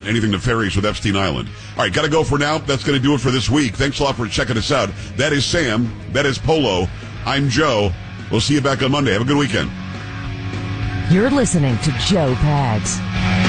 anything nefarious with Epstein Island. All right, got to go for now. That's going to do it for this week. Thanks a lot for checking us out. That is Sam. That is Polo. I'm Joe. We'll see you back on Monday. Have a good weekend. You're listening to Joe Pags.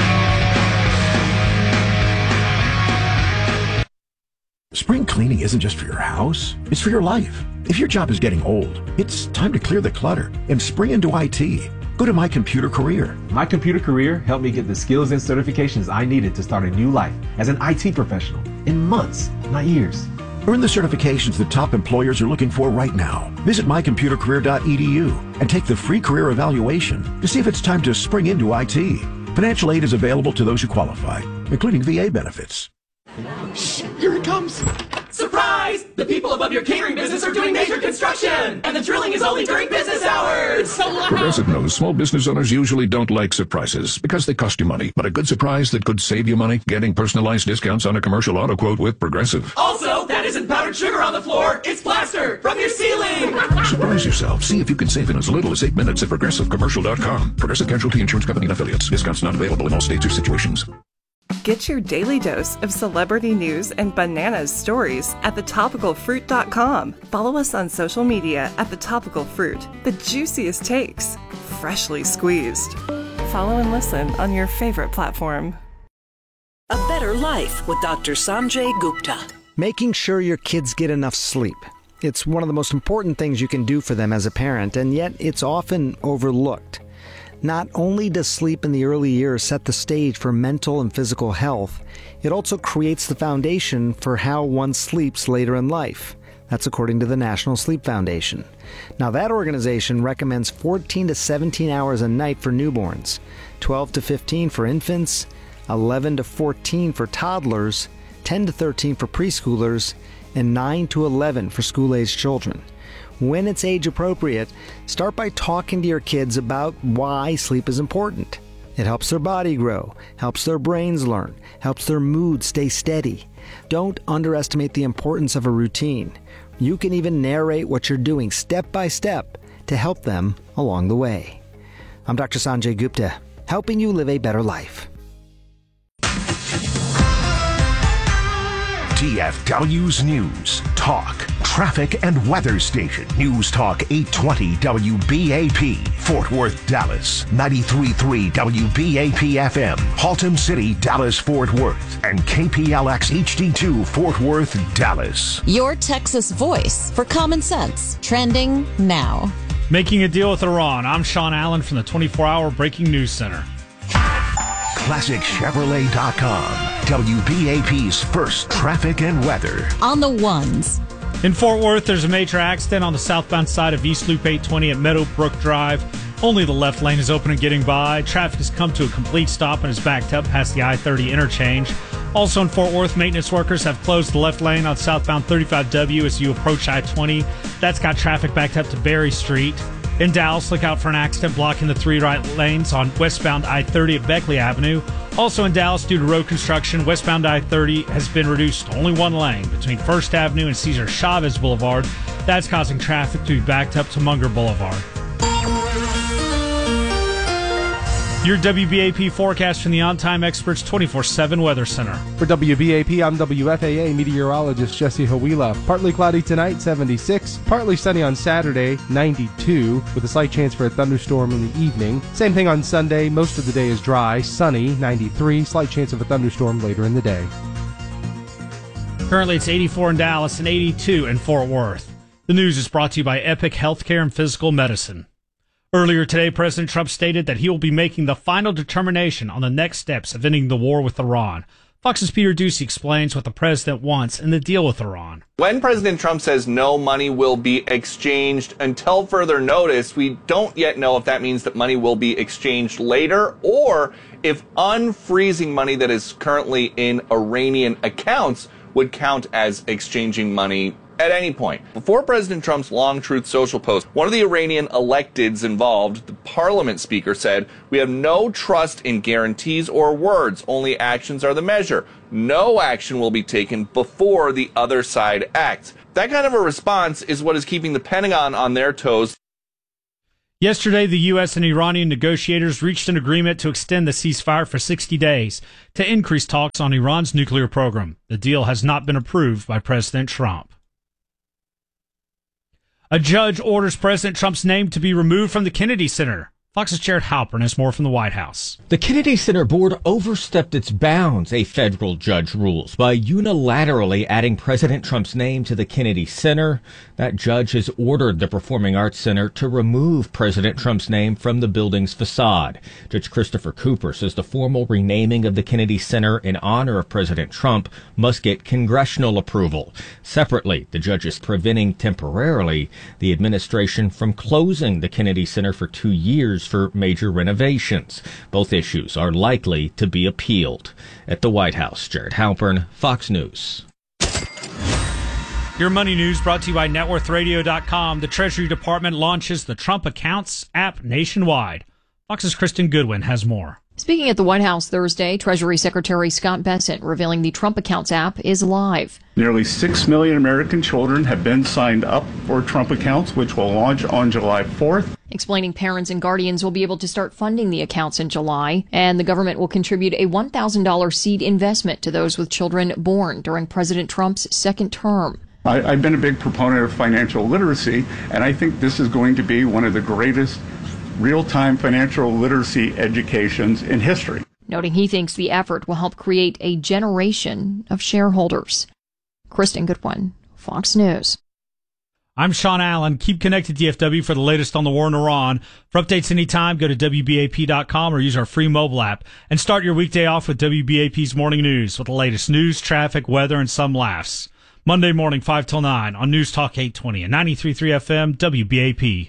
Spring cleaning isn't just for your house, it's for your life. If your job is getting old, it's time to clear the clutter and spring into IT. Go to My Computer Career. My Computer Career helped me get the skills and certifications I needed to start a new life as an IT professional in months, not years. Earn the certifications that top employers are looking for right now. Visit mycomputercareer.edu and take the free career evaluation to see if it's time to spring into IT. Financial aid is available to those who qualify, including VA benefits. Shh, here it comes. Surprise! The people above your catering business are doing major construction, and the drilling is only during business hours. So loud. Progressive knows small business owners usually don't like surprises because they cost you money. But a good surprise that could save you money, getting personalized discounts on a commercial auto quote with Progressive. Also, that isn't powdered sugar on the floor. It's plaster from your ceiling. Surprise yourself. See if you can save in as little as 8 minutes at ProgressiveCommercial.com. Progressive Casualty Insurance Company and Affiliates. Discounts not available in all states or situations. Get your daily dose of celebrity news and bananas stories at thetopicalfruit.com. Follow us on social media at The Topical Fruit. The juiciest takes, freshly squeezed. Follow and listen on your favorite platform. A Better Life with Dr. Sanjay Gupta. Making sure your kids get enough sleep. It's one of the most important things you can do for them as a parent, and yet it's often overlooked. Not only does sleep in the early years set the stage for mental and physical health, it also creates the foundation for how one sleeps later in life. That's according to the National Sleep Foundation. Now, that organization recommends 14 to 17 hours a night for newborns, 12 to 15 for infants, 11 to 14 for toddlers, 10 to 13 for preschoolers, and 9 to 11 for school-aged children. When it's age appropriate, start by talking to your kids about why sleep is important. It helps their body grow, helps their brains learn, helps their mood stay steady. Don't underestimate the importance of a routine. You can even narrate what you're doing step by step to help them along the way. I'm Dr. Sanjay Gupta, helping you live a better life. DFW's News, Talk, Traffic and Weather Station. News Talk 820 WBAP, Fort Worth, Dallas. 93.3 WBAP FM, Haltom City, Dallas, Fort Worth. And KPLX HD2, Fort Worth, Dallas. Your Texas voice for common sense. Trending now. Making a deal with Iran. I'm Sean Allen from the 24-hour Breaking News Center. ClassicChevrolet.com. WBAP's first traffic and weather. On the ones. In Fort Worth, there's a major accident on the southbound side of East Loop 820 at Meadowbrook Drive. Only the left lane is open and getting by. Traffic has come to a complete stop and is backed up past the I-30 interchange. Also in Fort Worth, maintenance workers have closed the left lane on southbound 35W as you approach I-20. That's got traffic backed up to Berry Street. In Dallas, look out for an accident blocking the 3 right lanes on westbound I-30 at Beckley Avenue. Also in Dallas, due to road construction, westbound I-30 has been reduced to only 1 lane between First Avenue and Cesar Chavez Boulevard. That's causing traffic to be backed up to Munger Boulevard. Your WBAP forecast from the On Time Experts 24/7 Weather Center. For WBAP, I'm WFAA meteorologist Jesse Hawila. Partly cloudy tonight, 76. Partly sunny on Saturday, 92, with a slight chance for a thunderstorm in the evening. Same thing on Sunday. Most of the day is dry, sunny, 93. Slight chance of a thunderstorm later in the day. Currently, it's 84 in Dallas and 82 in Fort Worth. The news is brought to you by Epic Healthcare and Physical Medicine. Earlier today, President Trump stated that he will be making the final determination on the next steps of ending the war with Iran. Fox's Peter Doocy explains what the president wants in the deal with Iran. When President Trump says no money will be exchanged until further notice, we don't yet know if that means that money will be exchanged later or if unfreezing money that is currently in Iranian accounts would count as exchanging money at any point. Before President Trump's long Truth Social post, one of the Iranian electeds involved, the parliament speaker, said, "We have no trust in guarantees or words. Only actions are the measure. No action will be taken before the other side acts." That kind of a response is what is keeping the Pentagon on their toes. Yesterday, the U.S. and Iranian negotiators reached an agreement to extend the ceasefire for 60 days to increase talks on Iran's nuclear program. The deal has not been approved by President Trump. A judge orders President Trump's name to be removed from the Kennedy Center. Fox's Jared Halpern has more from the White House. The Kennedy Center board overstepped its bounds, a federal judge rules, by unilaterally adding President Trump's name to the Kennedy Center. That judge has ordered the Performing Arts Center to remove President Trump's name from the building's facade. Judge Christopher Cooper says the formal renaming of the Kennedy Center in honor of President Trump must get congressional approval. Separately, the judge is preventing temporarily the administration from closing the Kennedy Center for 2 years for major renovations. Both issues are likely to be appealed. At the White House, Jared Halpern, Fox News. Your money news brought to you by NetWorthRadio.com. The Treasury Department launches the Trump Accounts app nationwide. Fox's Kristen Goodwin has more. Speaking at the White House Thursday, Treasury Secretary Scott Bessent revealing the Trump Accounts app is live. Nearly 6 million American children have been signed up for Trump Accounts, which will launch on July 4th. Explaining parents and guardians will be able to start funding the accounts in July, and the government will contribute a $1,000 seed investment to those with children born during President Trump's second term. I've been a big proponent of financial literacy, and I think this is going to be one of the greatest real-time financial literacy educations in history. Noting he thinks the effort will help create a generation of shareholders. Kristen Goodwin, Fox News. I'm Sean Allen. Keep connected to DFW for the latest on the war in Iran. For updates anytime, go to WBAP.com or use our free mobile app. And start your weekday off with WBAP's Morning News with the latest news, traffic, weather, and some laughs. Monday morning, 5 till 9 on News Talk 820 and 93.3 FM WBAP.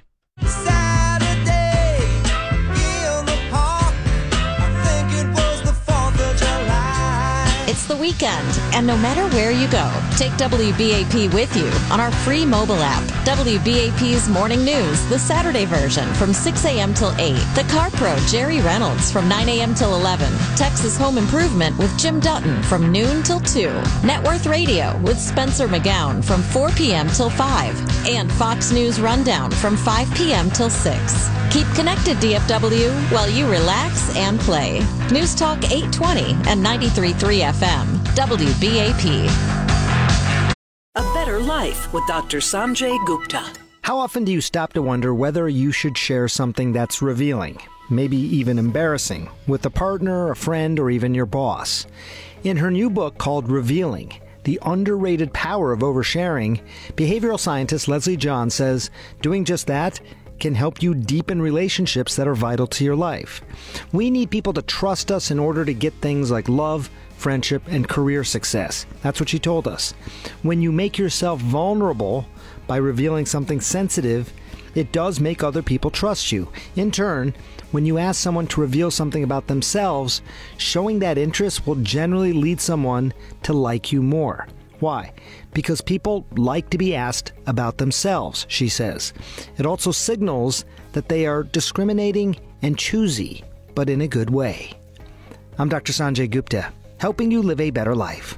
It's the weekend, and no matter where you go, take WBAP with you on our free mobile app. WBAP's Morning News, the Saturday version from 6 a.m. till 8. The Car Pro, Jerry Reynolds from 9 a.m. till 11. Texas Home Improvement with Jim Dutton from noon till 2. Net Worth Radio with Spencer McGowan from 4 p.m. till 5. And Fox News Rundown from 5 p.m. till 6. Keep connected, DFW, while you relax and play. News Talk 820 and 93.3 FM, WBAP. A Better Life with Dr. Sanjay Gupta. How often do you stop to wonder whether you should share something that's revealing, maybe even embarrassing, with a partner, a friend, or even your boss? In her new book called Revealing, The Underrated Power of Oversharing, behavioral scientist Leslie John says doing just that can help you deepen relationships that are vital to your life. We need people to trust us in order to get things like love, friendship, and career success. That's what she told us. When you make yourself vulnerable by revealing something sensitive, it does make other people trust you. In turn, when you ask someone to reveal something about themselves, showing that interest will generally lead someone to like you more. Why? Because people like to be asked about themselves, she says. It also signals that they are discriminating and choosy, but in a good way. I'm Dr. Sanjay Gupta, helping you live a better life.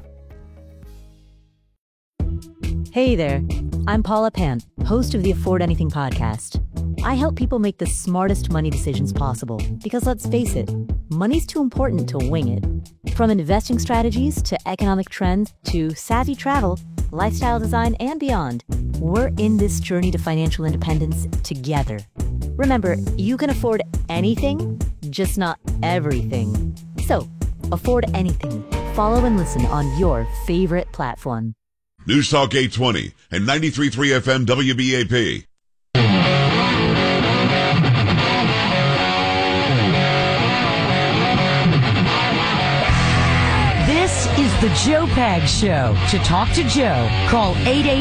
Hey there, I'm Paula Pan, host of the Afford Anything podcast. I help people make the smartest money decisions possible because, let's face it, money's too important to wing it. From investing strategies to economic trends to savvy travel, lifestyle design, and beyond, we're in this journey to financial independence together. Remember, you can afford anything, just not everything. So, afford anything. Follow and listen on your favorite platform. News Talk 820 and 93.3 FM WBAP. This is the Joe Pags Show. To talk to Joe, call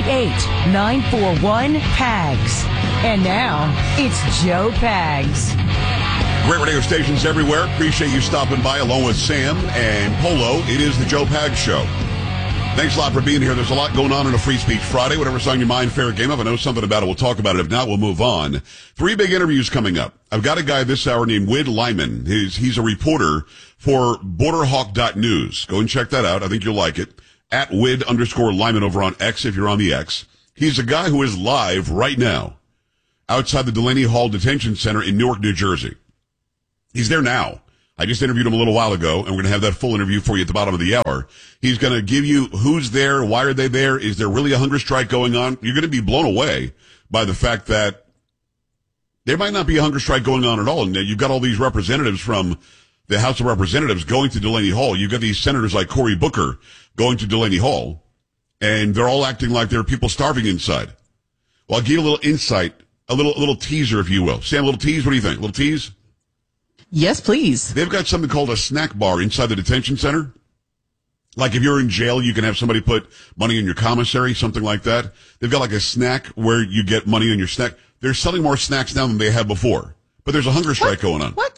888-941-PAGS. And now, it's Joe Pags. Great radio stations everywhere. Appreciate you stopping by along with Sam and Polo. It is the Joe Pags Show. Thanks a lot for being here. There's a lot going on a Free Speech Friday. Whatever's on your mind, fair game. If I know something about it, we'll talk about it. If not, we'll move on. 3 big interviews coming up. I've got a guy this hour named Wid Lyman. He's a reporter for BorderHawk.news. Go and check that out. I think you'll like it. At Wid_Lyman over on X if you're on the X. He's a guy who is live right now outside the Delaney Hall Detention Center in Newark, New Jersey. He's there now. I just interviewed him a little while ago, and we're going to have that full interview for you at the bottom of the hour. He's going to give you who's there, why are they there, is there really a hunger strike going on? You're going to be blown away by the fact that there might not be a hunger strike going on at all. And you've got all these representatives from the House of Representatives going to Delaney Hall. You've got these senators like Cory Booker going to Delaney Hall, and they're all acting like there are people starving inside. Well, I'll give you a little insight, a little teaser, if you will. Sam, a little tease, what do you think? A little tease? Yes, please. They've got something called a snack bar inside the detention center. Like if you're in jail, you can have somebody put money in your commissary, something like that. They've got like a snack where you get money on your snack. They're selling more snacks now than they have before. But there's a hunger strike going on. What?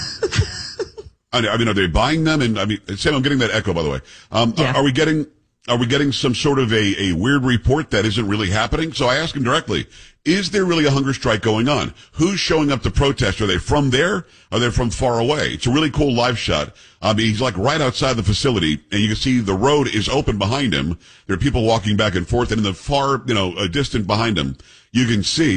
I mean, are they buying them? And I mean, Sam, I'm getting that echo, by the way. Yeah. Are we getting some sort of a weird report that isn't really happening? So I asked him directly, is there really a hunger strike going on? Who's showing up to protest? Are they from there? Are they from far away? It's a really cool live shot. He's like right outside the facility, and you can see the road is open behind him. There are people walking back and forth, and in the far, distance behind him, you can see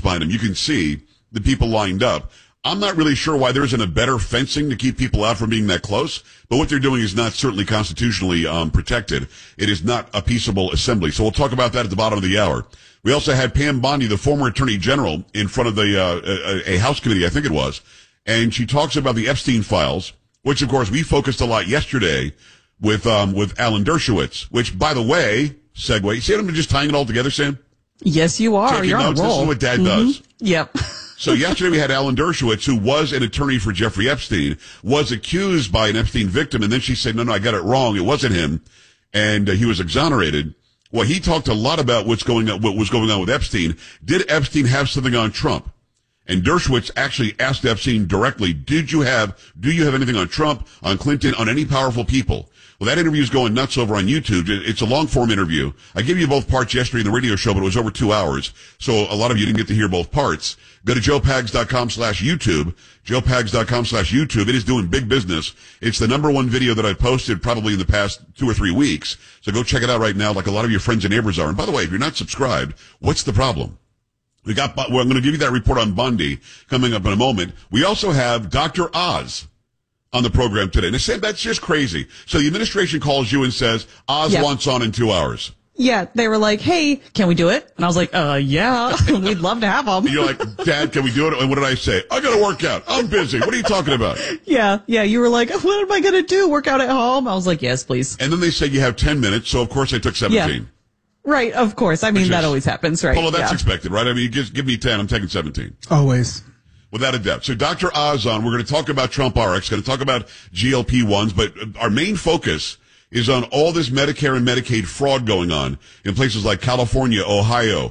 the people lined up. I'm not really sure why there isn't a better fencing to keep people out from being that close, but what they're doing is not certainly constitutionally protected. It is not a peaceable assembly. So we'll talk about that at the bottom of the hour. We also had Pam Bondi, the former Attorney General, in front of the a House committee, I think it was, and she talks about the Epstein files, which of course we focused a lot yesterday with Alan Dershowitz, which, by the way, segue. You see what I'm just tying it all together, Sam? Yes, you are. Taking You're on notes. a roll. This is what Dad does. Yep. So yesterday we had Alan Dershowitz, who was an attorney for Jeffrey Epstein, was accused by an Epstein victim, and then she said, no, I got it wrong. It wasn't him. And he was exonerated. Well, he talked a lot about what was going on with Epstein. Did Epstein have something on Trump? And Dershowitz actually asked Epstein directly, do you have anything on Trump, on Clinton, on any powerful people? Well, that interview is going nuts over on YouTube. It's a long-form interview. I gave you both parts yesterday in the radio show, but it was over 2 hours. So a lot of you didn't get to hear both parts. Go to joepags.com/YouTube, joepags.com/YouTube. It is doing big business. It's the number one video that I posted probably in the past 2 or 3 weeks. So go check it out right now, like a lot of your friends and neighbors are. And by the way, if you're not subscribed, what's the problem? I'm going to give you that report on Bundy coming up in a moment. We also have Dr. Oz on the program today. And they said that's just crazy. So the administration calls you and says, Oz wants on in 2 hours. Yeah, they were like, hey, can we do it? And I was like, yeah, we'd love to have them. You're like, Dad, can we do it? And what did I say? I got to work out. I'm busy. What are you talking about? Yeah, you were like, what am I going to do? Work out at home? I was like, yes, please. And then they said you have 10 minutes. So, of course, I took 17. Yeah. Right, of course. I mean, that always happens, right? Well, that's expected, right? I mean, you just give me 10, I'm taking 17. Always. Without a doubt. So Dr. Oz on, we're going to talk about Trump RX, going to talk about GLP-1s, but our main focus is on all this Medicare and Medicaid fraud going on in places like California, Ohio,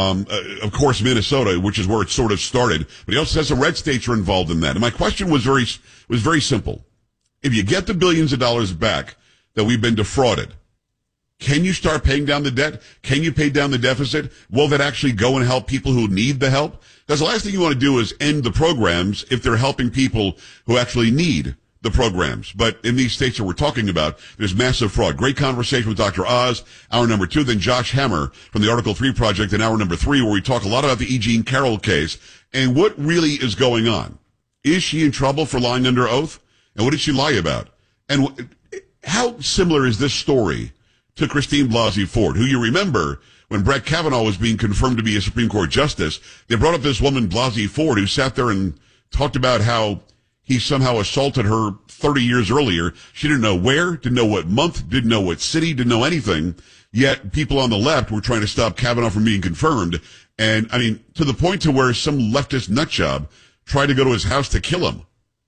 of course, Minnesota, which is where it sort of started. But he also says the red states are involved in that. And my question was very simple. If you get the billions of dollars back that we've been defrauded, can you start paying down the debt? Can you pay down the deficit? Will that actually go and help people who need the help? Because the last thing you want to do is end the programs if they're helping people who actually need the programs. But in these states that we're talking about, there's massive fraud. Great conversation with Dr. Oz, hour number 2. Then Josh Hammer from the Article 3 Project in hour number 3, where we talk a lot about the E. Jean Carroll case and what really is going on. Is she in trouble for lying under oath? And what did she lie about? And how similar is this story to Christine Blasey Ford, who you remember when Brett Kavanaugh was being confirmed to be a Supreme Court justice, they brought up this woman, Blasey Ford, who sat there and talked about how he somehow assaulted her 30 years earlier. She didn't know where, didn't know what month, didn't know what city, didn't know anything. Yet people on the left were trying to stop Kavanaugh from being confirmed. And I mean, to the point to where some leftist nutjob tried to go to his house to kill him.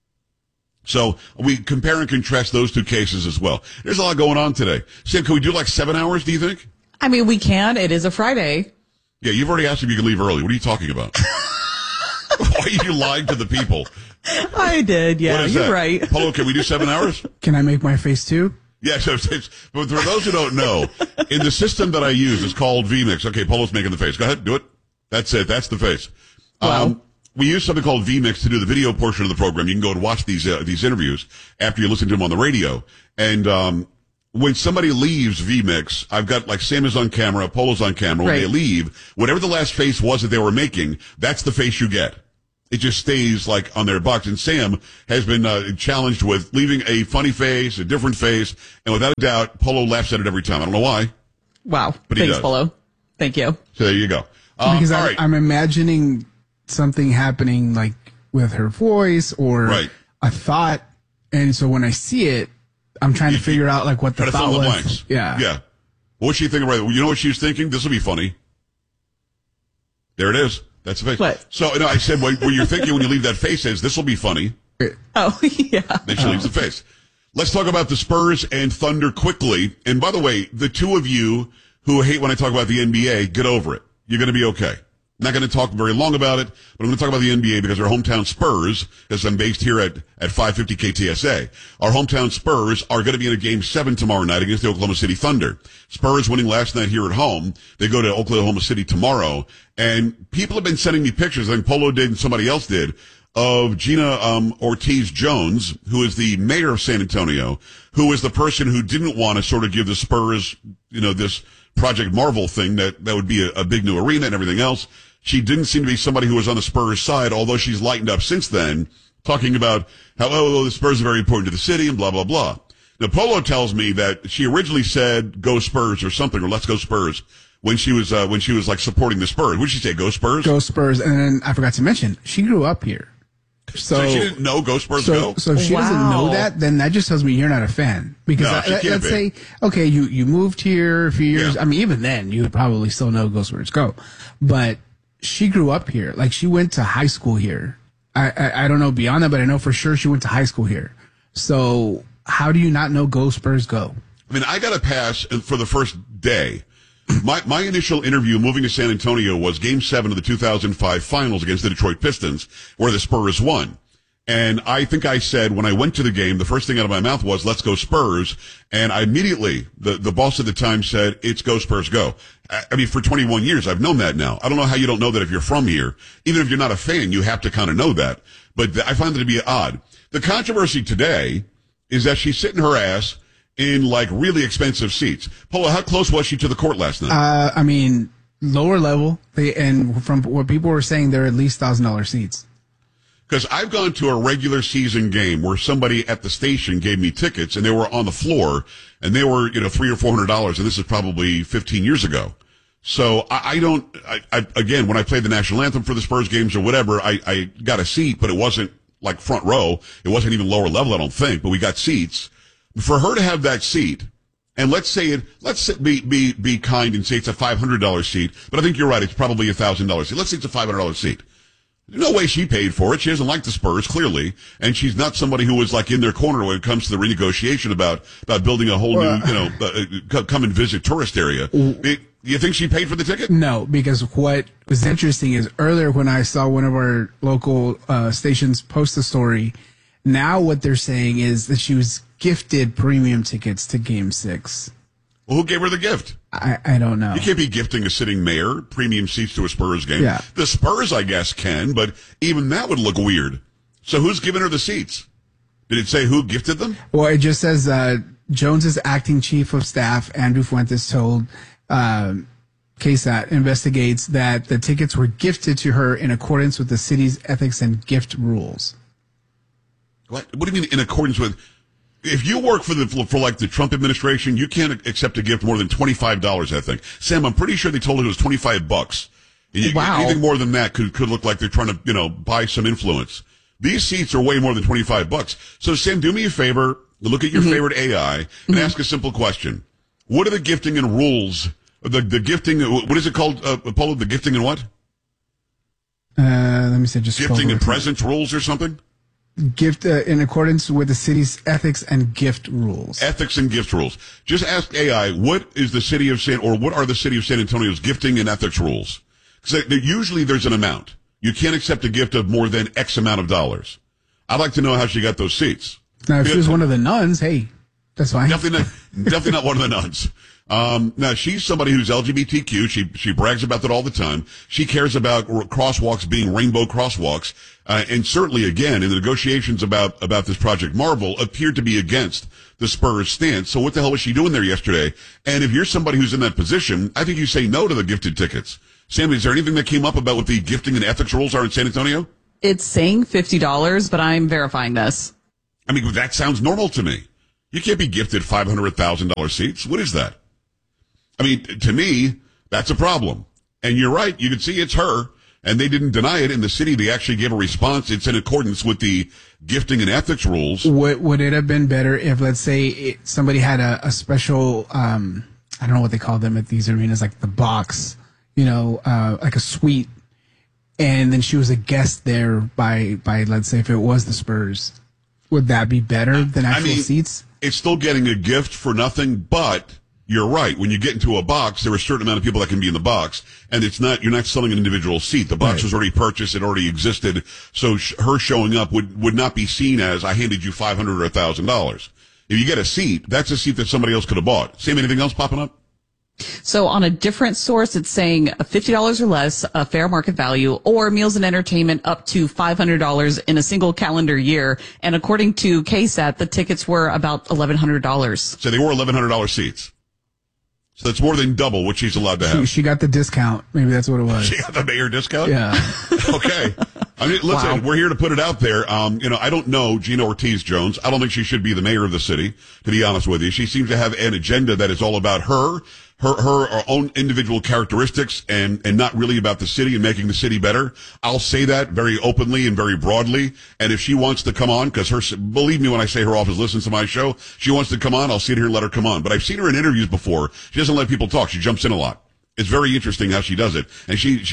So we compare and contrast those two cases as well. There's a lot going on today. Sam, can we do like 7 hours, do you think? I mean, we can. It is a Friday. Yeah, you've already asked if you can leave early. What are you talking about? Why are you lying to the people? I did, yeah. You're right. Polo, can we do 7 hours? Can I make my face too? Yeah, but for those who don't know, in the system that I use, it's called vMix. Okay, Polo's making the face. Go ahead, do it. That's it. That's the face. Wow. We use something called vMix to do the video portion of the program. You can go and watch these interviews after you listen to them on the radio. And when somebody leaves VMix, I've got like Sam is on camera, Polo's on camera. When they leave, whatever the last face was that they were making, that's the face you get. It just stays like on their box. And Sam has been challenged with leaving a funny face, a different face, and without a doubt, Polo laughs at it every time. I don't know why. Wow. But he Thanks, does. Polo. Thank you. So there you go. Because all right. I'm imagining something happening like with her voice or a thought. And so when I see it, I'm trying to figure out like what the Try to thought fill in the was. blanks. Yeah. Yeah. What was she thinking? Right. You know what she was thinking? This will be funny. There it is. That's the face. What? So no, I said what you're thinking when you leave that face is this will be funny. Oh, yeah. Then she leaves the face. Let's talk about the Spurs and Thunder quickly. And by the way, the two of you who hate when I talk about the NBA, get over it. You're going to be okay. I'm not going to talk very long about it, but I'm going to talk about the NBA because our hometown Spurs, as I'm based here at 550 KTSA, our hometown Spurs are going to be in a Game 7 tomorrow night against the Oklahoma City Thunder. Spurs winning last night here at home. They go to Oklahoma City tomorrow. And people have been sending me pictures, I think Polo did and somebody else did, of Gina Ortiz-Jones, who is the mayor of San Antonio, who is the person who didn't want to sort of give the Spurs, this Project Marvel thing that would be a big new arena and everything else. She didn't seem to be somebody who was on the Spurs side, although she's lightened up since then, talking about how, the Spurs are very important to the city and blah, blah, blah. Now, Polo tells me that she originally said, go Spurs or something, or let's go Spurs, when she was like supporting the Spurs. What did she say, go Spurs? Go Spurs. And then I forgot to mention, she grew up here. So she didn't know go Spurs go? So if she doesn't know that, then that just tells me you're not a fan. Because let's say, okay, you moved here a few years. Yeah. I mean, even then, you would probably still know go Spurs go. But she grew up here. Like, she went to high school here. I don't know beyond that, but I know for sure she went to high school here. So how do you not know go Spurs go? I mean, I got a pass for the first day. My initial interview moving to San Antonio was Game 7 of the 2005 Finals against the Detroit Pistons, where the Spurs won. And I think I said when I went to the game, the first thing out of my mouth was, let's go Spurs. And I immediately, the boss at the time said, it's go Spurs go. I mean, for 21 years, I've known that now. I don't know how you don't know that if you're from here. Even if you're not a fan, you have to kind of know that. But I find that to be odd. The controversy today is that she's sitting her ass in like really expensive seats. Paula, how close was she to the court last night? I mean, lower level. And from what people were saying, they're at least $1,000 seats. Because I've gone to a regular season game where somebody at the station gave me tickets and they were on the floor and they were, $300 or $400. And this is probably 15 years ago. So again, when I played the national anthem for the Spurs games or whatever, I got a seat, but it wasn't like front row. It wasn't even lower level, I don't think, but we got seats. For her to have that seat, and let's be kind and say it's a $500 seat, but I think you're right, it's probably $1,000 seat. Let's say it's a $500 seat. No way she paid for it. She doesn't like the Spurs, clearly, and she's not somebody who was like in their corner when it comes to the renegotiation about building a whole new, come and visit tourist area. You think she paid for the ticket? No, because what was interesting is earlier when I saw one of our local stations post a story, now what they're saying is that she was gifted premium tickets to Game 6. Well, who gave her the gift? I don't know. You can't be gifting a sitting mayor premium seats to a Spurs game. Yeah. The Spurs, I guess, can, but even that would look weird. So who's giving her the seats? Did it say who gifted them? Well, it just says Jones's acting chief of staff, Andrew Fuentes, told KSAT investigates that the tickets were gifted to her in accordance with the city's ethics and gift rules. What do you mean in accordance with? If you work for the Trump administration, you can't accept a gift more than $25, I think. Sam, I'm pretty sure they told her it was $25. Wow. Anything more than that could look like they're trying to, buy some influence. These seats are way more than $25. So Sam, do me a favor, look at your favorite AI and ask a simple question. What are the gifting and rules? The gifting, what is it called, Polo? The gifting and what? Let me see, just gifting and presents rules or something? Gift in accordance with the city's ethics and gift rules. Ethics and gift rules. Just ask AI, what are the city of San Antonio's gifting and ethics rules? Because usually there's an amount. You can't accept a gift of more than X amount of dollars. I'd like to know how she got those seats. Now, if she was one of the nuns, hey. That's fine. Definitely not one of the nuns. Now, she's somebody who's LGBTQ. She brags about that all the time. She cares about crosswalks being rainbow crosswalks. And certainly, again, in the negotiations about this Project Marvel, appeared to be against the Spurs stance. So what the hell was she doing there yesterday? And if you're somebody who's in that position, I think you say no to the gifted tickets. Sam, is there anything that came up about what the gifting and ethics rules are in San Antonio? It's saying $50, but I'm verifying this. I mean, that sounds normal to me. You can't be gifted $500, $1,000 seats. What is that? I mean, to me, that's a problem. And you're right. You can see it's her. And they didn't deny it. In the city, they actually gave a response. It's in accordance with the gifting and ethics rules. Would it have been better if, let's say, somebody had a special, I don't know what they call them at these arenas, like the box, like a suite, and then she was a guest there by let's say, if it was the Spurs. Would that be better than actual seats? It's still getting a gift for nothing, but you're right. When you get into a box, there are a certain amount of people that can be in the box, and you're not selling an individual seat. The box was already purchased. It already existed. So her showing up would not be seen as, I handed you $500 or $1,000. If you get a seat, that's a seat that somebody else could have bought. Sam, anything else popping up? So on a different source, it's saying $50 or less, a fair market value, or meals and entertainment up to $500 in a single calendar year. And according to KSAT, the tickets were about $1,100. So they were $1,100 seats. So that's more than double what she's allowed to have. She got the discount. Maybe that's what it was. She got the mayor discount? Yeah. Okay. I mean, listen, We're here to put it out there. I don't know Gina Ortiz-Jones. I don't think she should be the mayor of the city, to be honest with you. She seems to have an agenda that is all about her own individual characteristics and not really about the city and making the city better. I'll say that very openly and very broadly. And if she wants to come on, because believe me when I say her office listens to my show, she wants to come on, I'll sit here and let her come on. But I've seen her in interviews before. She doesn't let people talk. She jumps in a lot. It's very interesting how she does it. And she's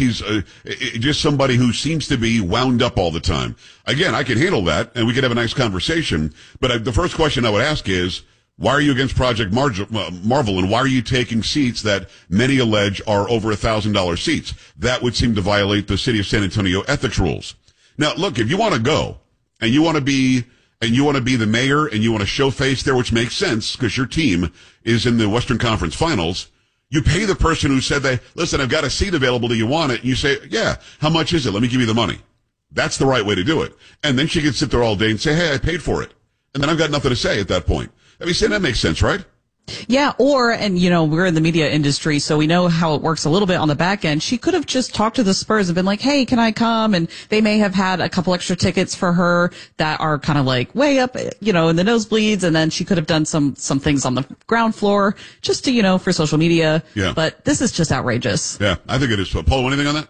just somebody who seems to be wound up all the time. Again, I can handle that and we could have a nice conversation. But the first question I would ask is, why are you against Project Marvel, and why are you taking seats that many allege are over $1,000 seats? That would seem to violate the city of San Antonio ethics rules. Now, look, if you want to go and you want to be the mayor and you want to show face there, which makes sense because your team is in the Western Conference Finals, you pay the person who said, listen, I've got a seat available. Do you want it? And you say, yeah, how much is it? Let me give you the money. That's the right way to do it. And then she can sit there all day and say, hey, I paid for it. And then I've got nothing to say at that point. I mean, that makes sense, right? Yeah, we're in the media industry, so we know how it works a little bit on the back end. She could have just talked to the Spurs and been like, hey, can I come? And they may have had a couple extra tickets for her that are kind of like way up, in the nosebleeds. And then she could have done some things on the ground floor just to, for social media. Yeah. But this is just outrageous. Yeah, I think it is. Paul, anything on that?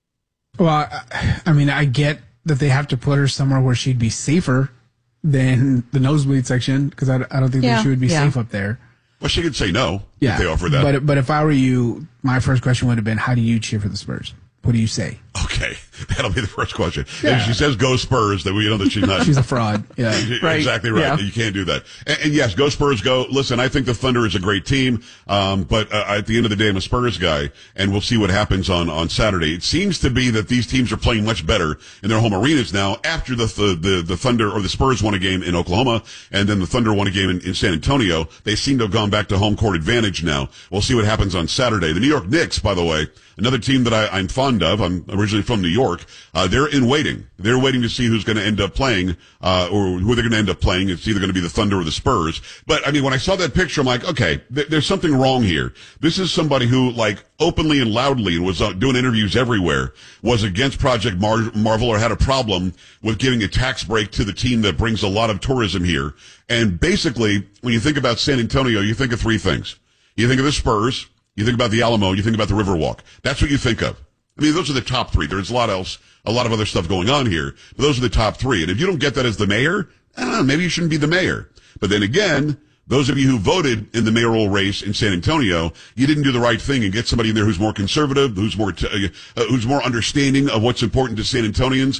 Well, I mean, I get that they have to put her somewhere where she'd be safer than the nosebleed section, because I don't think that she would be safe up there. Well, she could say no if they offer that. But if I were you, my first question would have been, how do you cheer for the Spurs? What do you say? Okay, that'll be the first question. Yeah. If she says go Spurs, then we know that she's not. She's a fraud. Yeah, right. Exactly right. Yeah. You can't do that. And yes, go Spurs, go. Listen, I think the Thunder is a great team, but at the end of the day, I'm a Spurs guy, and we'll see what happens on Saturday. It seems to be that these teams are playing much better in their home arenas now. After the Thunder or the Spurs won a game in Oklahoma, and then the Thunder won a game in San Antonio, they seem to have gone back to home court advantage now. We'll see what happens on Saturday. The New York Knicks, by the way, another team that I'm fond of. I'm originally from New York. They're in waiting. They're waiting to see who's going to end up playing, or who they're going to end up playing. It's either going to be the Thunder or the Spurs. But I mean, when I saw that picture, I'm like, okay, there's something wrong here. This is somebody who, like, openly and loudly, and was doing interviews everywhere, was against Project Marvel, or had a problem with giving a tax break to the team that brings a lot of tourism here. And basically, when you think about San Antonio, you think of three things. You think of the Spurs, you think about the Alamo, you think about the Riverwalk. That's what you think of. I mean, those are the top three. There's a lot of other stuff going on here, but those are the top three. And if you don't get that as the mayor, maybe you shouldn't be the mayor. But then again, those of you who voted in the mayoral race in San Antonio, you didn't do the right thing and get somebody in there who's more conservative, who's more understanding of what's important to San Antonians.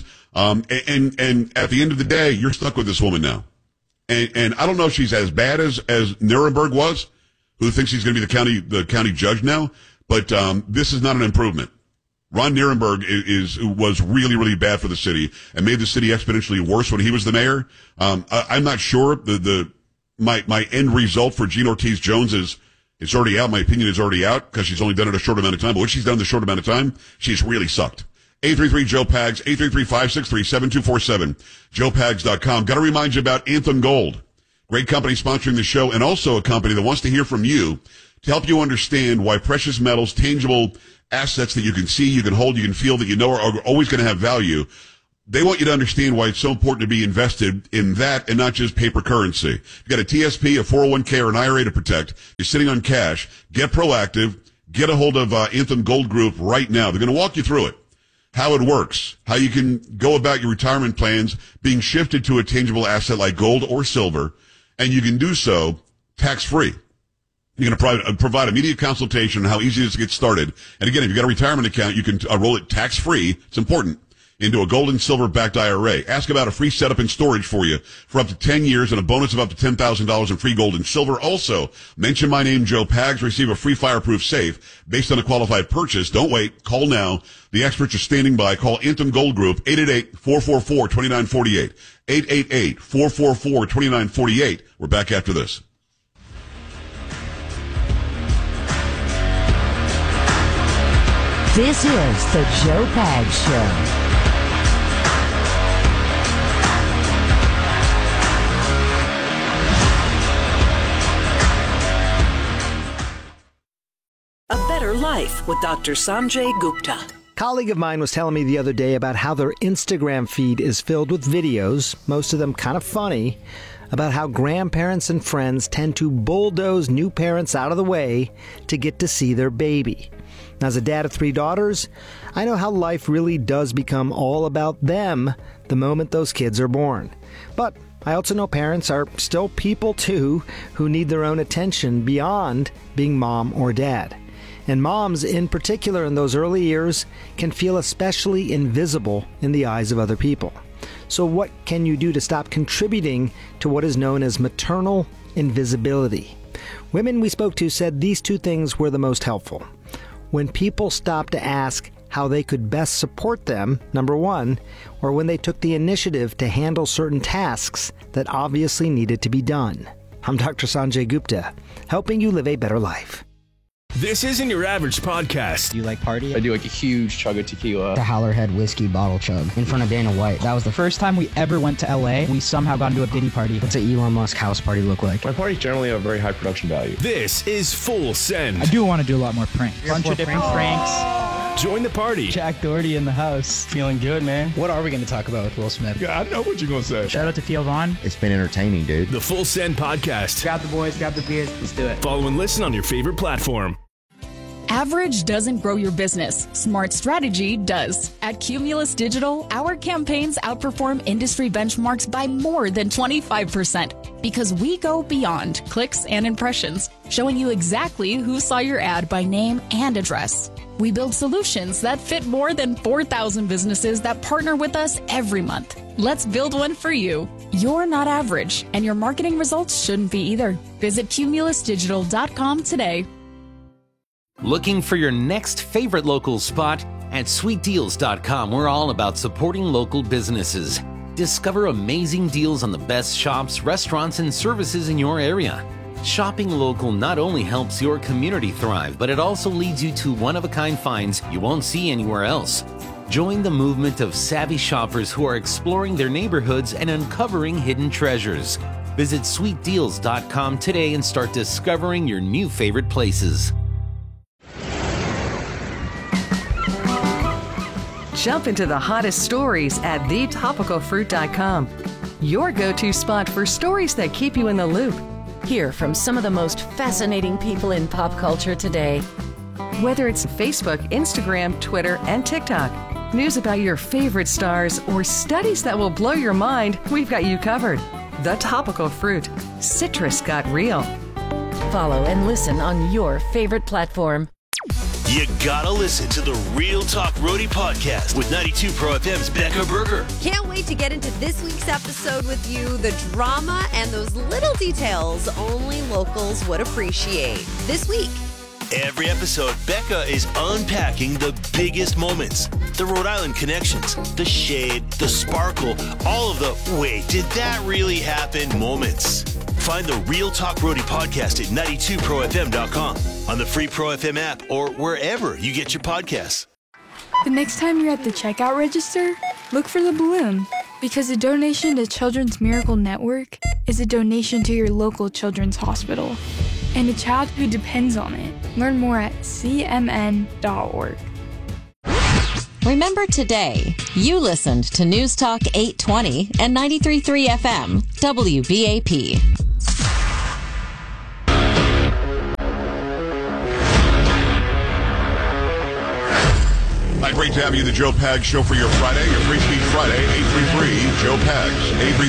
And at the end of the day, you're stuck with this woman now. And I don't know if she's as bad as Nuremberg was, who thinks he's going to be the county judge now, but this is not an improvement. Ron Nuremberg was really, really bad for the city and made the city exponentially worse when he was the mayor. I'm not sure. my end result for Gene Ortiz-Jones is it's already out. My opinion is already out because she's only done it a short amount of time. But what she's done in the short amount of time, she's really sucked. 833-JOE-PAGS, 833-563-7247, joepags.com. Got to remind you about Anthem Gold. Great company sponsoring the show, and also a company that wants to hear from you to help you understand why precious metals, tangible assets that you can see, you can hold, you can feel, that you know are always going to have value. They want you to understand why it's so important to be invested in that and not just paper currency. You got a TSP, a 401k, or an IRA to protect. You're sitting on cash. Get proactive. Get a hold of Anthem Gold Group right now. They're going to walk you through it, how it works, how you can go about your retirement plans being shifted to a tangible asset like gold or silver, and you can do so tax-free. You're going to provide immediate consultation on how easy it is to get started. And again, if you've got a retirement account, you can roll it tax-free. It's important. Into a gold and silver-backed IRA. Ask about a free setup and storage for you for up to 10 years and a bonus of up to $10,000 in free gold and silver. Also, mention my name, Joe Pags, receive a free fireproof safe based on a qualified purchase. Don't wait. Call now. The experts are standing by. Call Anthem Gold Group, 888-444-2948. 888-444-2948. We're back after this. This is the Joe Pags Show. A Better Life with Dr. Sanjay Gupta. A colleague of mine was telling me the other day about how their Instagram feed is filled with videos, most of them kind of funny, about how grandparents and friends tend to bulldoze new parents out of the way to get to see their baby. Now, as a dad of 3 daughters, I know how life really does become all about them the moment those kids are born. But I also know parents are still people too who need their own attention beyond being mom or dad. And moms, in particular in those early years, can feel especially invisible in the eyes of other people. So what can you do to stop contributing to what is known as maternal invisibility? Women we spoke to said these 2 things were the most helpful. When people stopped to ask how they could best support them, number 1, or when they took the initiative to handle certain tasks that obviously needed to be done. I'm Dr. Sanjay Gupta, helping you live a better life. This isn't your average podcast. Do you like party? I do like a huge chug of tequila. The Howlerhead whiskey bottle chug in front of Dana White. That was the first time we ever went to LA. We somehow got into a Diddy party. What's an Elon Musk house party look like? My parties generally have very high production value. This is Full Send. I do want to do a lot more pranks. Bunch of different pranks. Join the party. Jack Doherty in the house. Feeling good, man. What are we going to talk about with Will Smith? Yeah, I know what you're going to say. Shout out to Theo Vaughn. It's been entertaining, dude. The Full Send podcast. Grab the boys, grab the beers. Let's do it. Follow and listen on your favorite platform. Average doesn't grow your business. Smart strategy does. At Cumulus Digital, our campaigns outperform industry benchmarks by more than 25% because we go beyond clicks and impressions, showing you exactly who saw your ad by name and address. We build solutions that fit more than 4,000 businesses that partner with us every month. Let's build one for you. You're not average, and your marketing results shouldn't be either. Visit cumulusdigital.com today. Looking for your next favorite local spot? At sweetdeals.com, we're all about supporting local businesses. Discover amazing deals on the best shops, restaurants, and services in your area. Shopping local not only helps your community thrive, but it also leads you to one-of-a-kind finds you won't see anywhere else. Join the movement of savvy shoppers who are exploring their neighborhoods and uncovering hidden treasures. Visit sweetdeals.com today and start discovering your new favorite places. Jump into the hottest stories at thetopicalfruit.com. Your go-to spot for stories that keep you in the loop. Hear from some of the most fascinating people in pop culture today. Whether it's Facebook, Instagram, Twitter, and TikTok, news about your favorite stars, or studies that will blow your mind, we've got you covered. The Topical Fruit. Citrus got real. Follow and listen on your favorite platform. You gotta listen to the Real Talk Roadie podcast with 92 Pro FM's Becca Berger. Can't wait to get into this week's episode with you. The drama and those little details only locals would appreciate. This week. Every episode, Becca is unpacking the biggest moments. The Rhode Island connections, the shade, the sparkle, all of the wait, did that really happen moments. Find the Real Talk Brody podcast at 92profm.com, on the free Pro FM app, or wherever you get your podcasts. The next time you're at the checkout register, look for the balloon, because a donation to Children's Miracle Network is a donation to your local children's hospital and a child who depends on it. Learn more at cmn.org. Remember today, you listened to News Talk 820 and 93.3 FM, WBAP. Hi, great to have you, the Joe Pags Show for your Friday, your Free Speech Friday, 833-JOE PAGS,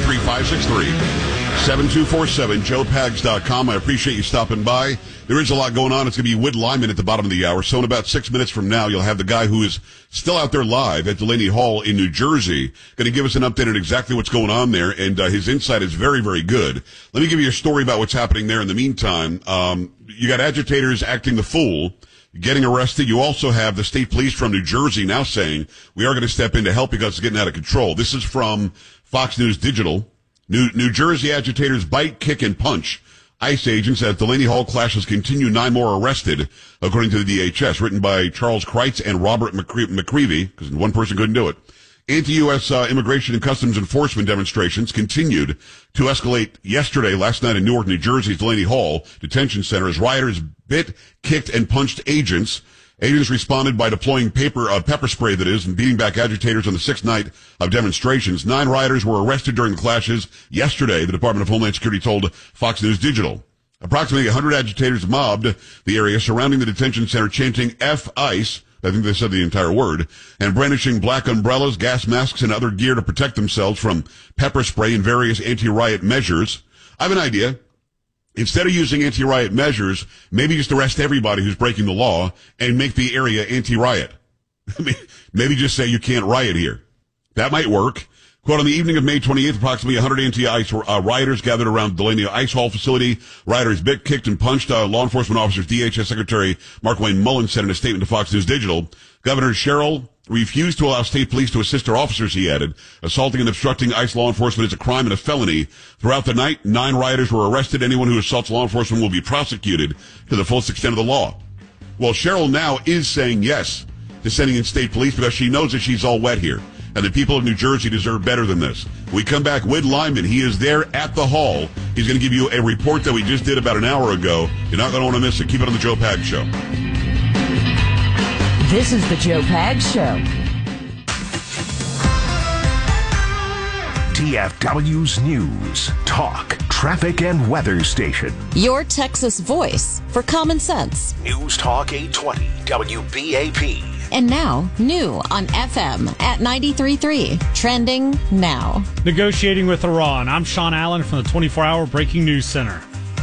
833-563-7247, joepags.com. I appreciate you stopping by. There is a lot going on. It's going to be Whit Lyman at the bottom of the hour. So in about 6 minutes from now, you'll have the guy who is still out there live at Delaney Hall in New Jersey, going to give us an update on exactly what's going on there, and his insight is very, very good. Let me give you a story about what's happening there in the meantime. You got agitators acting the fool, getting arrested. You also have the state police from New Jersey now saying we are going to step in to help because it's getting out of control. This is from Fox News Digital. New Jersey agitators bite, kick, and punch ICE agents as Delaney Hall clashes continue. 9 more arrested, according to the DHS. Written by Charles Kreitz and Robert McCreevy, because one person couldn't do it. Anti-U.S. Immigration and Customs Enforcement demonstrations continued to escalate last night in Newark, New Jersey's Delaney Hall Detention Center as rioters bit, kicked, and punched agents. Agents responded by deploying pepper spray, and beating back agitators on the 6th night of demonstrations. 9 rioters were arrested during the clashes yesterday, the Department of Homeland Security told Fox News Digital. Approximately 100 agitators mobbed the area surrounding the detention center, chanting F ICE, I think they said the entire word, and brandishing black umbrellas, gas masks, and other gear to protect themselves from pepper spray and various anti-riot measures. I have an idea. Instead of using anti-riot measures, maybe just arrest everybody who's breaking the law and make the area anti-riot. Maybe just say you can't riot here. That might work. Quote, on the evening of May 28th, approximately 100 anti-ICE rioters gathered around Delaney Ice Hall facility. Rioters bit, kicked, and punched law enforcement officers. DHS Secretary Markwayne Mullin said in a statement to Fox News Digital. Governor Sherrill refused to allow state police to assist her officers, he added. Assaulting and obstructing ICE law enforcement is a crime and a felony. Throughout the night, 9 rioters were arrested. Anyone who assaults law enforcement will be prosecuted to the fullest extent of the law. Well, Sherrill now is saying yes to sending in state police because she knows that she's all wet here. And the people of New Jersey deserve better than this. We come back with Lyman. He is there at the hall. He's going to give you a report that we just did about an hour ago. You're not going to want to miss it. Keep it on the Joe Pags Show. This is the Joe Pags Show. TFW's News, Talk, Traffic, and Weather Station. Your Texas voice for common sense. News Talk 820, WBAP. And now, new on FM at 93.3. Trending now. Negotiating with Iran. I'm Sean Allen from the 24-Hour Breaking News Center.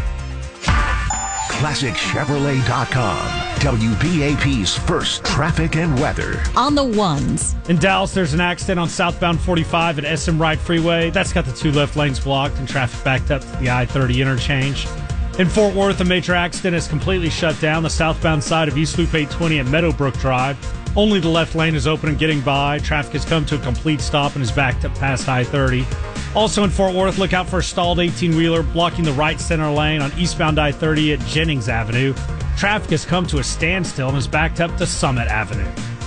ClassicChevrolet.com. WBAP's first traffic and weather. On the ones. In Dallas, there's an accident on southbound 45 at SM Wright Freeway. That's got the 2 left lanes blocked and traffic backed up to the I-30 interchange. In Fort Worth, a major accident is completely shut down. The southbound side of East Loop 820 at Meadowbrook Drive. Only the left lane is open and getting by. Traffic has come to a complete stop and is backed up past I-30. Also in Fort Worth, look out for a stalled 18-wheeler blocking the right center lane on eastbound I-30 at Jennings Avenue. Traffic has come to a standstill and is backed up to Summit Avenue.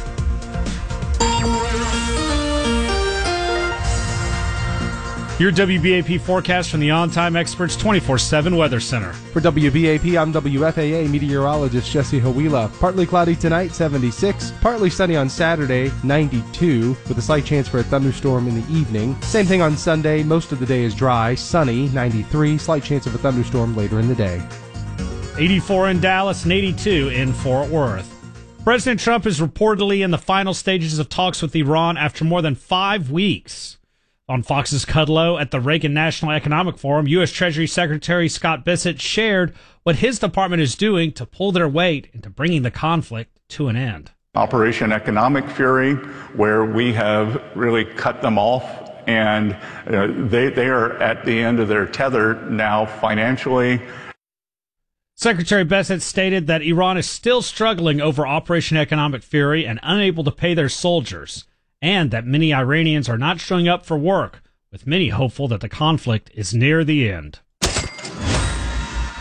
Your WBAP forecast from the On-Time Experts 24/7 Weather Center. For WBAP, I'm WFAA meteorologist Jesse Hawila. Partly cloudy tonight, 76. Partly sunny on Saturday, 92, with a slight chance for a thunderstorm in the evening. Same thing on Sunday. Most of the day is dry, sunny, 93. Slight chance of a thunderstorm later in the day. 84 in Dallas and 82 in Fort Worth. President Trump is reportedly in the final stages of talks with Iran after more than 5 weeks. On Fox's Kudlow at the Reagan National Economic Forum, U.S. Treasury Secretary Scott Bessent shared what his department is doing to pull their weight into bringing the conflict to an end. Operation Economic Fury, where we have really cut them off, and they are at the end of their tether now financially. Secretary Bessent stated that Iran is still struggling over Operation Economic Fury and unable to pay their soldiers, and that many Iranians are not showing up for work, with many hopeful that the conflict is near the end.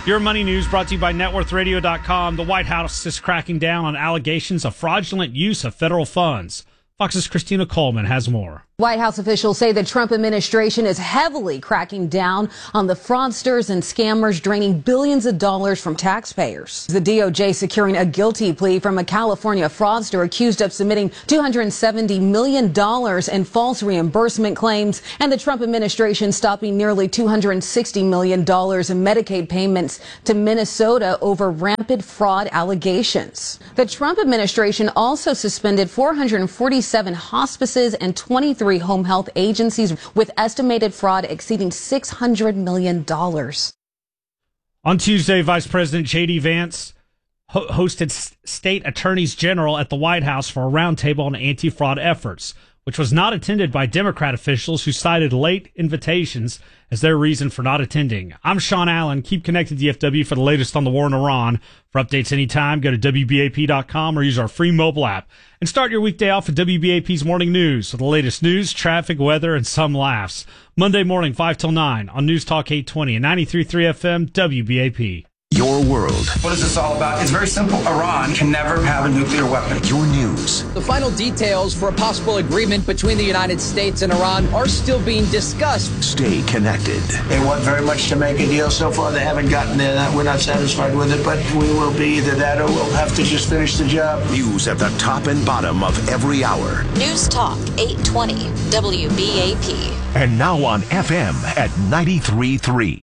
Your money news brought to you by networthradio.com. The White House is cracking down on allegations of fraudulent use of federal funds. Fox's Christina Coleman has more. White House officials say the Trump administration is heavily cracking down on the fraudsters and scammers draining billions of dollars from taxpayers. The DOJ securing a guilty plea from a California fraudster accused of submitting $270 million in false reimbursement claims, and the Trump administration stopping nearly $260 million in Medicaid payments to Minnesota over rampant fraud allegations. The Trump administration also suspended 447 hospices and 23 home health agencies with estimated fraud exceeding $600 million. On Tuesday, Vice President J.D. Vance hosted state attorneys general at the White House for a roundtable on anti-fraud efforts, which was not attended by Democrat officials who cited late invitations as their reason for not attending. I'm Sean Allen. Keep connected to DFW for the latest on the war in Iran. For updates anytime, go to WBAP.com or use our free mobile app. And start your weekday off with WBAP's Morning News with the latest news, traffic, weather, and some laughs. Monday morning, 5 till 9 on News Talk 820 and 93.3 FM WBAP. Your world. What is this all about? It's very simple. Iran can never have a nuclear weapon. Your news. The final details for a possible agreement between the United States and Iran are still being discussed. Stay connected. They want very much to make a deal. So far, they haven't gotten there. We're not satisfied with it, but we will be either that or we'll have to just finish the job. News at the top and bottom of every hour. News Talk 820 WBAP. And now on FM at 93.3.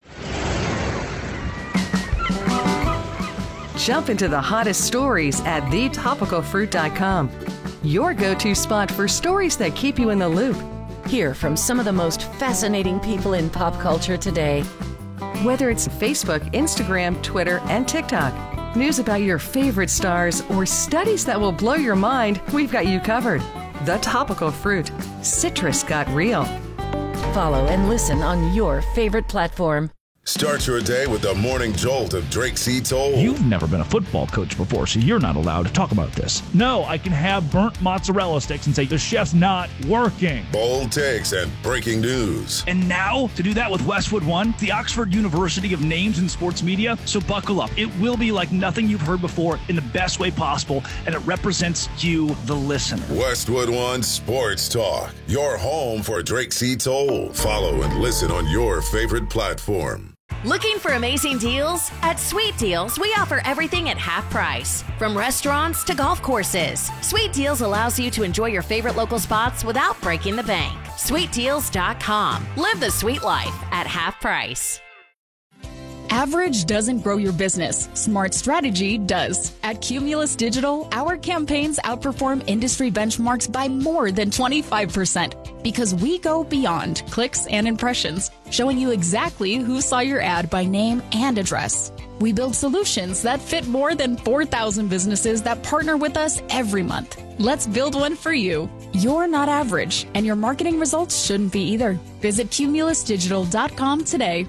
Jump into the hottest stories at thetopicalfruit.com. Your go-to spot for stories that keep you in the loop. Hear from some of the most fascinating people in pop culture today. Whether it's Facebook, Instagram, Twitter, and TikTok, news about your favorite stars, or studies that will blow your mind, we've got you covered. The Topical Fruit. Citrus got real. Follow and listen on your favorite platform. Start your day with the morning jolt of Drake C. Toll. You've never been a football coach before, so you're not allowed to talk about this. No, I can have burnt mozzarella sticks and say the chef's not working. Bold takes and breaking news. And now, to do that with Westwood One, the Oxford University of Names in Sports Media. So buckle up. It will be like nothing you've heard before in the best way possible, and it represents you, the listener. Westwood One Sports Talk. Your home for Drake C. Toll. Follow and listen on your favorite platform. Looking for amazing deals? At Sweet Deals, we offer everything at half price. From restaurants to golf courses, Sweet Deals allows you to enjoy your favorite local spots without breaking the bank. SweetDeals.com. Live the sweet life at half price. Average doesn't grow your business. Smart strategy does. At Cumulus Digital, our campaigns outperform industry benchmarks by more than 25% because we go beyond clicks and impressions, showing you exactly who saw your ad by name and address. We build solutions that fit more than 4,000 businesses that partner with us every month. Let's build one for you. You're not average, and your marketing results shouldn't be either. Visit cumulusdigital.com today.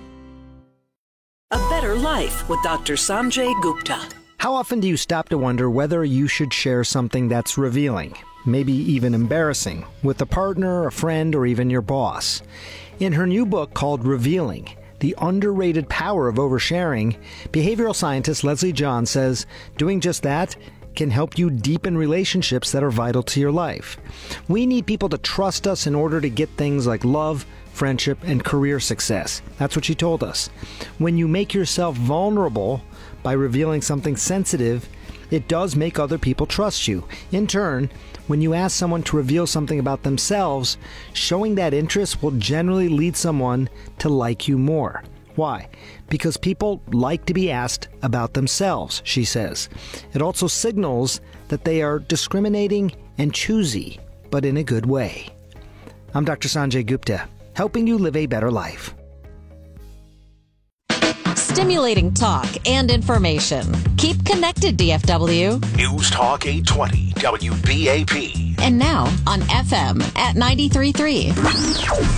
A Better Life with Dr. Sanjay Gupta. How often do you stop to wonder whether you should share something that's revealing, maybe even embarrassing, with a partner, a friend, or even your boss? In her new book called Revealing, The Underrated Power of Oversharing, behavioral scientist Leslie John says doing just that can help you deepen relationships that are vital to your life. We need people to trust us in order to get things like love, friendship, and career success. That's what she told us. When you make yourself vulnerable by revealing something sensitive, it does make other people trust you. In turn, when you ask someone to reveal something about themselves, showing that interest will generally lead someone to like you more. Why? Because people like to be asked about themselves, she says. It also signals that they are discriminating and choosy, but in a good way. I'm Dr. Sanjay Gupta, helping you live a better life. Stimulating talk and information. Keep connected, DFW. News Talk 820 WBAP. And now on FM at 93.3.